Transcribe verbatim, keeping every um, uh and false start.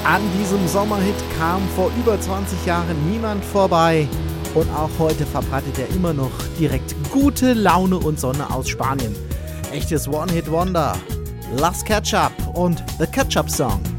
An diesem Sommerhit kam vor über zwanzig Jahren niemand vorbei. Und auch heute verbreitet er immer noch direkt gute Laune und Sonne aus Spanien. Echtes One-Hit-Wonder. Las Ketchup und The Ketchup Song.